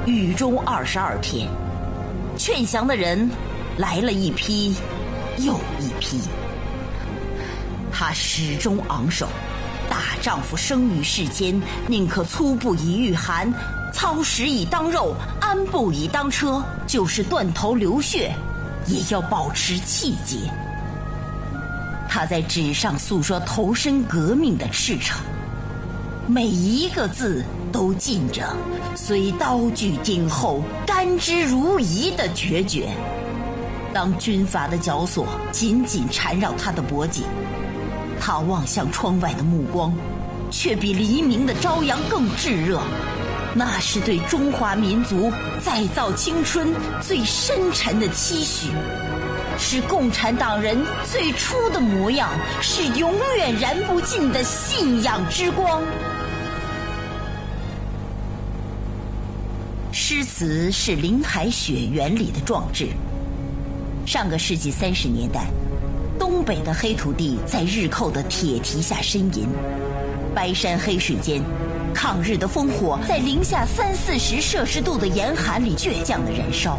狱中22天，劝降的人来了一批又一批。他始终昂首，大丈夫生于世间，宁可粗布以御寒，操食以当肉，安步以当车，就是断头流血也要保持气节。他在纸上诉说投身革命的赤诚，每一个字都浸着虽刀具顶后，甘之如饴的决绝。当军阀的绞索紧紧缠绕他的脖颈，他望向窗外的目光却比黎明的朝阳更炙热，那是对中华民族再造青春最深沉的期许，是共产党人最初的模样，是永远燃不尽的信仰之光。诗词是林海雪原里的壮志。上个世纪30年代，东北的黑土地在日寇的铁蹄下呻吟，白山黑水间，抗日的烽火在零下30-40摄氏度的严寒里倔强地燃烧。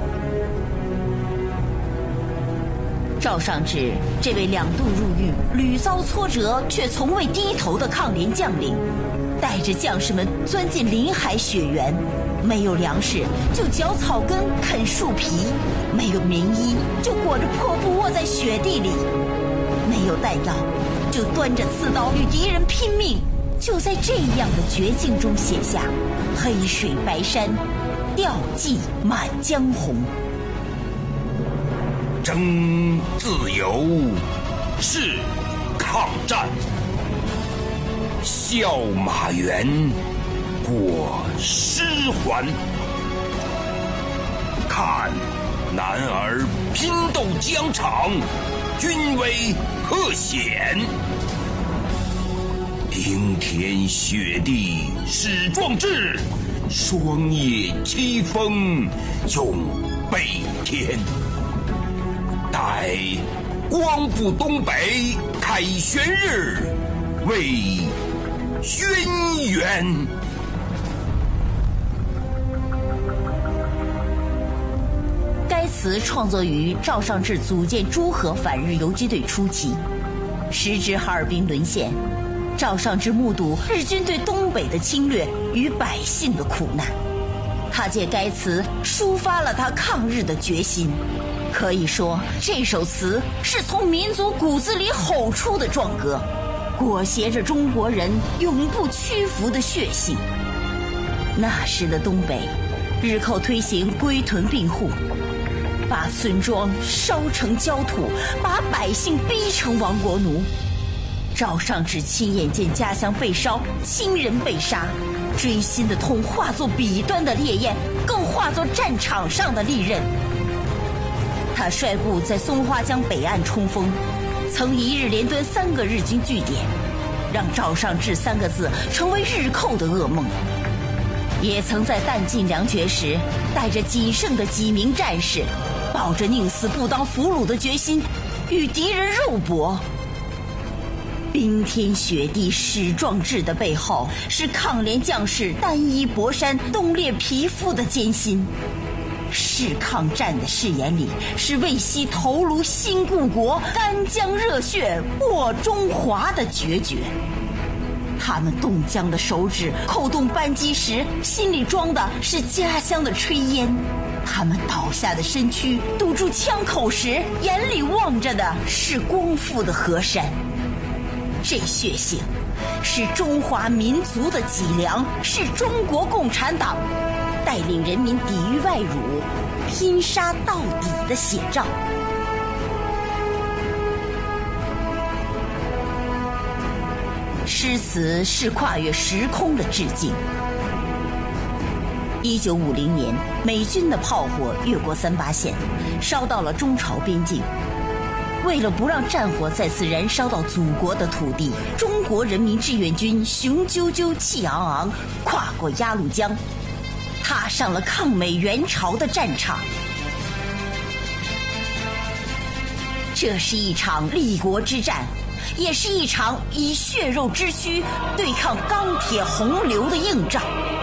赵尚志这位2度入狱、屡遭挫折却从未低头的抗联将领，带着将士们钻进林海雪原，没有粮食就嚼草根啃树皮，没有棉衣就裹着破布卧在雪地里，没有弹药就端着刺刀与敌人拼命。就在这样的绝境中写下黑水白山，吊骑满江红。 争自由是抗战，笑马原过尸还，看男儿拼斗疆场，军威赫显。冰天雪地始壮志，霜叶凄风永悲天。待光复东北凯旋日，为轩辕。 该词创作于赵尚志组建诸河反日游击队初期，时值哈尔滨沦陷，赵尚志目睹日军对东北的侵略与百姓的苦难，他借该词抒发了他抗日的决心。可以说，这首词是从民族骨子里吼出的壮歌，裹挟着中国人永不屈服的血性。那时的东北，日寇推行归屯并户，把村庄烧成焦土，把百姓逼成亡国奴。赵尚志亲眼见家乡被烧，亲人被杀，锥心的痛化作笔端的烈焰，更化作战场上的利刃。他率部在松花江北岸冲锋，曾一日连蹲3个日军据点，让赵尚志3个字成为日寇的噩梦。也曾在弹尽粮绝时，带着仅剩的几名战士，抱着宁死不当俘虏的决心，与敌人肉搏。冰天雪地始壮志的背后，是抗联将士单衣薄衫、冻裂皮肤的艰辛。是抗战的誓言里，是为惜头颅新故国、干将热血握中华的决绝。他们冻僵的手指扣动扳机时，心里装的是家乡的炊烟；他们倒下的身躯堵住枪口时，眼里望着的是光复的河山。这血性是中华民族的脊梁，是中国共产党带领人民抵御外辱、拼杀到底的写照。诗词是跨越时空的致敬。1950年，美军的炮火越过3-8线，烧到了中朝边境。为了不让战火再次燃烧到祖国的土地，中国人民志愿军雄赳赳气昂昂，跨过鸭绿江，踏上了抗美援朝的战场。这是一场立国之战，也是一场以血肉之躯对抗钢铁洪流的硬仗。